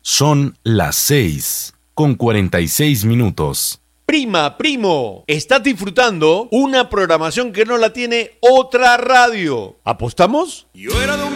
Son las 6:46. Prima, primo, estás disfrutando una programación que no la tiene otra radio. ¿Apostamos? Yo era